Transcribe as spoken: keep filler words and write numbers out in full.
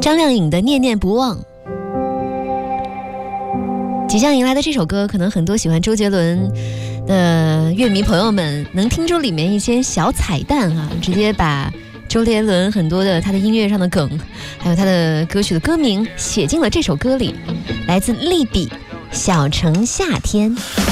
张靓颖的《念念不忘》。即将迎来的这首歌，可能很多喜欢周杰伦的乐迷朋友们能听出里面一些小彩蛋啊，直接把周杰伦很多的他的音乐上的梗，还有他的歌曲的歌名写进了这首歌里，来自利比《小城夏天》。